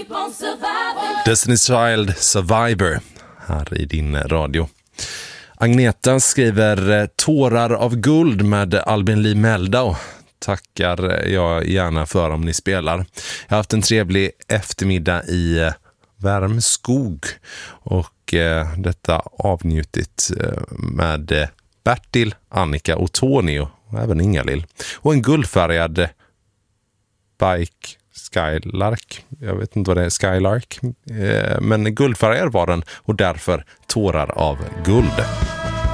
Destiny's Child, Survivor, här i din radio. Agneta skriver tårar av guld med Albin Lee Meldau. Tackar jag gärna för om ni spelar. Jag har haft en trevlig eftermiddag i Värmskog och detta avnjutit med Bertil, Annika och Tony och även Ingalill. Och en guldfärgad bike Skylark. Jag vet inte vad det är, Skylark. Men guldfärgad var den och därför tårar av guld.